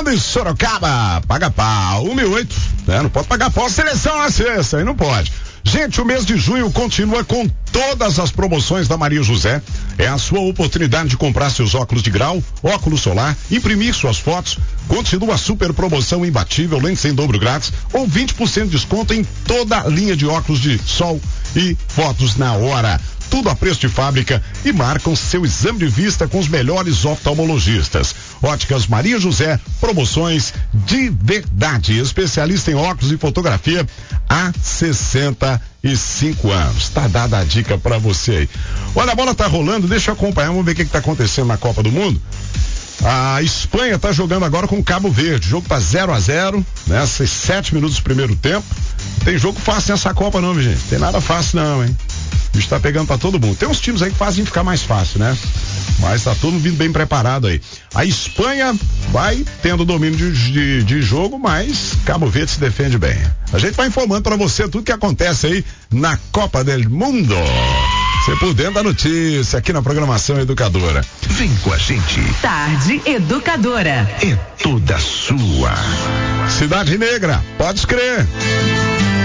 Chegando em Sorocaba, paga pau, 1.008, né? Não pode pagar pau, seleção na sexta, aí não pode. Gente, o mês de junho continua com todas as promoções da Maria José. É a sua oportunidade de comprar seus óculos de grau, óculos solar, imprimir suas fotos. Continua a super promoção imbatível, lentes em dobro grátis ou 20% de desconto em toda a linha de óculos de sol e fotos na hora. Tudo a preço de fábrica e marcam seu exame de vista com os melhores oftalmologistas. Óticas Maria José, promoções de verdade. Especialista em óculos e fotografia há 65 anos. Tá dada a dica pra você aí. Olha, a bola tá rolando, deixa eu acompanhar, vamos ver o que tá acontecendo na Copa do Mundo. A Espanha tá jogando agora com o Cabo Verde. O jogo tá 0-0, né? 7 minutos do primeiro tempo. Tem jogo fácil nessa Copa não, gente. Tem nada fácil não, hein? O bicho tá pegando pra todo mundo. Tem uns times aí que fazem ficar mais fácil, né? Mas tá todo mundo vindo bem preparado aí. A Espanha vai tendo domínio de jogo, mas Cabo Verde se defende bem. A gente vai informando pra você tudo que acontece aí na Copa del Mundo. Você por dentro da notícia aqui na programação Educadora. Vem com a gente. Tarde Educadora. É toda sua. Cidade Negra, pode crer.